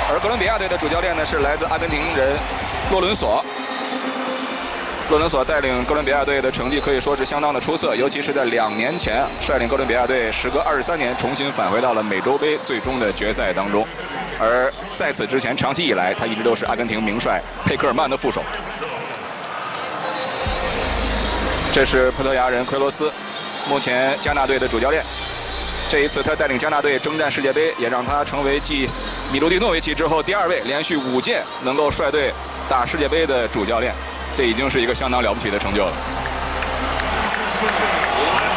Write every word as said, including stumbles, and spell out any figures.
而哥伦比亚队的主教练呢是来自阿根廷人洛伦索。洛伦索带领哥伦比亚队的成绩可以说是相当的出色，尤其是在两年前率领哥伦比亚队时隔二十三年重新返回到了美洲杯最终的决赛当中。而在此之前，长期以来他一直都是阿根廷名帅佩克尔曼的副手。这是葡萄牙人奎罗斯，目前加纳队的主教练。这一次他带领加纳队征战世界杯，也让他成为继米卢蒂诺维奇之后第二位连续五届能够率队打世界杯的主教练。这已经是一个相当了不起的成就了。